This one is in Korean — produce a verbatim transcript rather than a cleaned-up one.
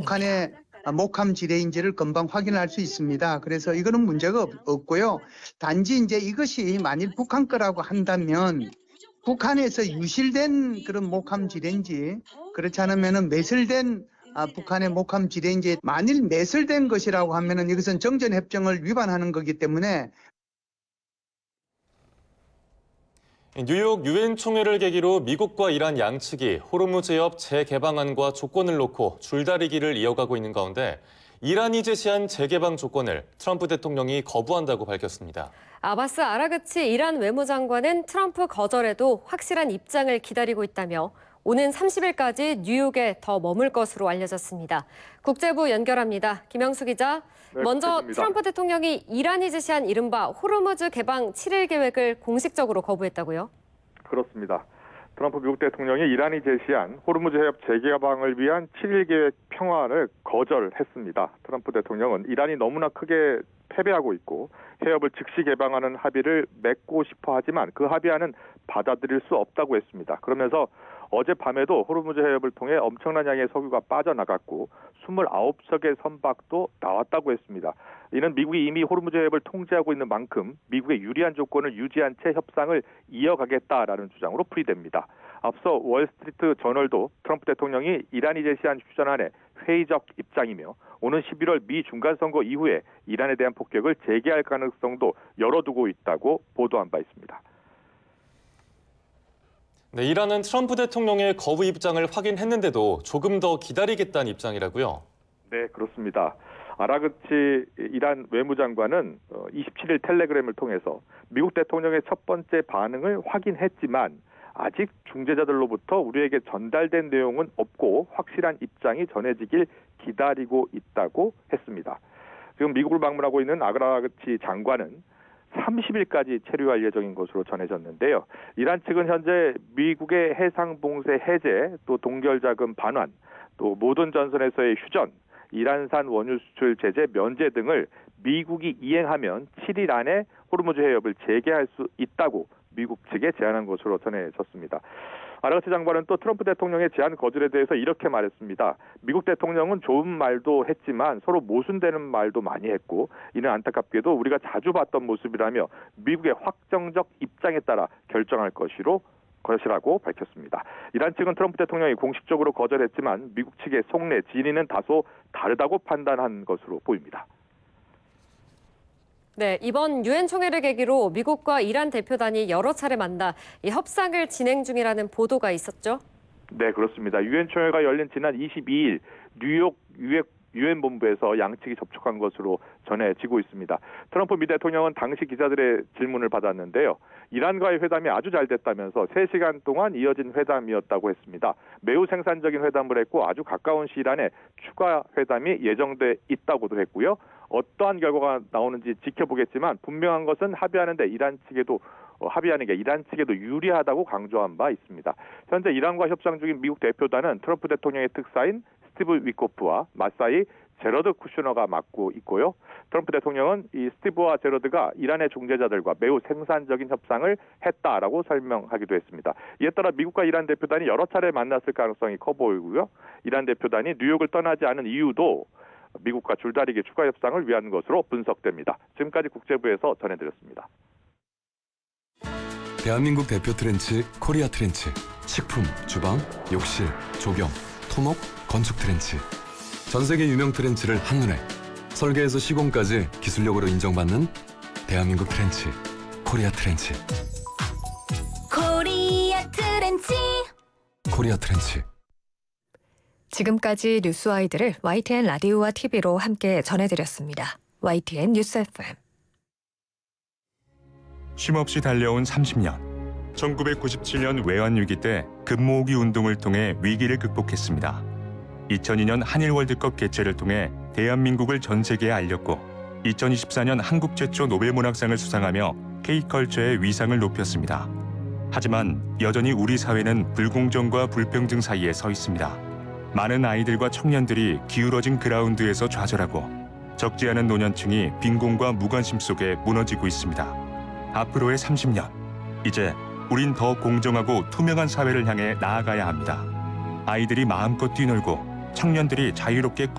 북한의 목함 지대인지를 금방 확인할 수 있습니다. 그래서 이거는 문제가 없, 없고요. 단지 이제 이것이 만일 북한 거라고 한다면 북한에서 유실된 그런 목함 지대인지 그렇지 않으면은 매설된 아, 북한의 목함 지대인지 만일 매설된 것이라고 하면은 이것은 정전협정을 위반하는 거기 때문에 뉴욕 유엔 총회를 계기로 미국과 이란 양측이 호르무즈 해협 재개방안과 조건을 놓고 줄다리기를 이어가고 있는 가운데 이란이 제시한 재개방 조건을 트럼프 대통령이 거부한다고 밝혔습니다. 아바스 아라그치 이란 외무장관은 트럼프 거절에도 확실한 입장을 기다리고 있다며 오는 삼십 일까지 뉴욕에 더 머물 것으로 알려졌습니다. 국제부 연결합니다. 김영수 기자. 네, 먼저 그렇습니다. 트럼프 대통령이 이란이 제시한 이른바 호르무즈 개방 칠 일 계획을 공식적으로 거부했다고요? 그렇습니다. 트럼프 미국 대통령이 이란이 제시한 호르무즈 해협 재개방을 위한 칠 일 계획 평화를 거절했습니다. 트럼프 대통령은 이란이 너무나 크게 패배하고 있고 해협을 즉시 개방하는 합의를 맺고 싶어 하지만 그 합의안은 받아들일 수 없다고 했습니다. 그러면서 어젯밤에도 호르무즈 해협을 통해 엄청난 양의 석유가 빠져나갔고 이십구 척의 선박도 나왔다고 했습니다. 이는 미국이 이미 호르무즈 해협을 통제하고 있는 만큼 미국의 유리한 조건을 유지한 채 협상을 이어가겠다라는 주장으로 풀이됩니다. 앞서 월스트리트 저널도 트럼프 대통령이 이란이 제시한 휴전안에 회의적 입장이며 오는 십일월 미 중간선거 이후에 이란에 대한 폭격을 재개할 가능성도 열어두고 있다고 보도한 바 있습니다. 네, 이란은 트럼프 대통령의 거부 입장을 확인했는데도 조금 더 기다리겠다는 입장이라고요? 네, 그렇습니다. 아라그치 이란 외무장관은 이십칠 일 텔레그램을 통해서 미국 대통령의 첫 번째 반응을 확인했지만 아직 중재자들로부터 우리에게 전달된 내용은 없고 확실한 입장이 전해지길 기다리고 있다고 했습니다. 지금 미국을 방문하고 있는 아라그치 장관은 삼십 일까지 체류할 예정인 것으로 전해졌는데요. 이란 측은 현재 미국의 해상 봉쇄 해제, 또 동결자금 반환, 또 모든 전선에서의 휴전, 이란산 원유 수출 제재 면제 등을 미국이 이행하면 칠 일 안에 호르무즈 해협을 재개할 수 있다고 미국 측에 제안한 것으로 전해졌습니다. 아라그치 장관은 또 트럼프 대통령의 제안 거절에 대해서 이렇게 말했습니다. 미국 대통령은 좋은 말도 했지만 서로 모순되는 말도 많이 했고 이는 안타깝게도 우리가 자주 봤던 모습이라며 미국의 확정적 입장에 따라 결정할 것이로 것이라고 밝혔습니다. 이란 측은 트럼프 대통령이 공식적으로 거절했지만 미국 측의 속내 진위는 다소 다르다고 판단한 것으로 보입니다. 네, 이번 유엔 총회를 계기로 미국과 이란 대표단이 여러 차례 만나 이 협상을 진행 중이라는 보도가 있었죠? 네, 그렇습니다. 유엔 총회가 열린 지난 이십이 일 뉴욕 유엔 본부에서 양측이 접촉한 것으로 전해지고 있습니다. 트럼프 미 대통령은 당시 기자들의 질문을 받았는데요. 이란과의 회담이 아주 잘 됐다면서 세 시간 동안 이어진 회담이었다고 했습니다. 매우 생산적인 회담을 했고 아주 가까운 시일 안에 추가 회담이 예정돼 있다고도 했고요. 어떠한 결과가 나오는지 지켜보겠지만 분명한 것은 합의하는데 이란 측에도 어, 합의하는 게 이란 측에도 유리하다고 강조한 바 있습니다. 현재 이란과 협상 중인 미국 대표단은 트럼프 대통령의 특사인 스티브 위코프와 맞사이 제러드 쿠슈너가 맡고 있고요. 트럼프 대통령은 이 스티브와 제러드가 이란의 중재자들과 매우 생산적인 협상을 했다라고 설명하기도 했습니다. 이에 따라 미국과 이란 대표단이 여러 차례 만났을 가능성이 커 보이고요. 이란 대표단이 뉴욕을 떠나지 않은 이유도 미국과 줄다리기 추가 협상을 위한 것으로 분석됩니다. 지금까지 국제부에서 전해드렸습니다. 대한민국 대표 트렌치 코리아 트렌치. 식품, 주방, 욕실, 조경, 토목, 건축 트렌치. 전 세계 유명 트렌치를 한눈에 설계에서 시공까지 기술력으로 인정받는 대한민국 트렌치 코리아 트렌치. 코리아 트렌치. 코리아 트렌치. 지금까지 뉴스 아이들을 와이티엔 라디오와 티비로 함께 전해드렸습니다. 와이티엔 뉴스 에프엠. 쉼없이 달려온 삼십 년. 천구백구십칠 년 외환위기 때 금모으기 운동을 통해 위기를 극복했습니다. 이천이 년 한일 월드컵 개최를 통해 대한민국을 전 세계에 알렸고 이천이십사 년 한국 최초 노벨문학상을 수상하며 K컬처의 위상을 높였습니다. 하지만 여전히 우리 사회는 불공정과 불평등 사이에 서 있습니다. 많은 아이들과 청년들이 기울어진 그라운드에서 좌절하고 적지 않은 노년층이 빈곤과 무관심 속에 무너지고 있습니다. 앞으로의 삼십 년, 이제 우린 더 공정하고 투명한 사회를 향해 나아가야 합니다. 아이들이 마음껏 뛰놀고 청년들이 자유롭게